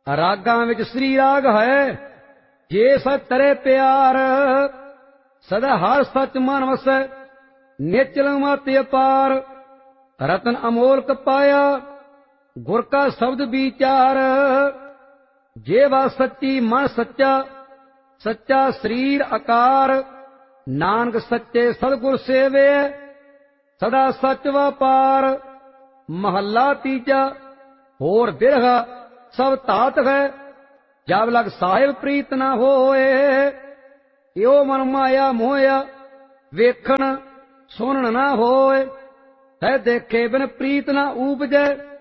ਰਾਗਾਂ ਵਿੱਚ ਸ੍ਰੀ ਰਾਗ ਹੈ, ਜੇ ਸਚ ਤਰੇ ਪਿਆਰ। ਸਦਾ ਹਰ ਸਚ ਮਨ ਵਸੈ, ਨਿਚਲ ਮਤਿ ਅਪਾਰ। ਰਤਨ ਅਮੋਲਕ ਪਾਇਆ, ਗੁਰ ਕਾ ਸ਼ਬਦ ਵਿਚਾਰ। ਜੇਵਾ ਸੱਚੀ ਮਨ ਸੱਚਾ, ਸੱਚਾ ਸਰੀਰ ਆਕਾਰ। ਨਾਨਕ ਸੱਚੇ ਸਤਿਗੁਰ ਸੇਵੇ, ਸਦਾ ਸਚ ਵਪਾਰ। ਮਹੱਲਾ ਤੀਜਾ। ਹੋਰ ਬਿਰਹਾ ਸਭ ਧਾਤ ਹੈ, ਜਬ ਲਗ ਸਾਹਿਬ ਪ੍ਰੀਤ ਨਾ ਹੋਏ। ਇਉ ਮਨ ਮਾਇਆ ਮੋਹਿਆ, ਵੇਖਣ ਸੁਣਨ ਨਾ ਹੋਏ। ਤੈ ਦੇਖੇ ਬਿਨ ਪ੍ਰੀਤ ਨਾ ਊਪਜੈ,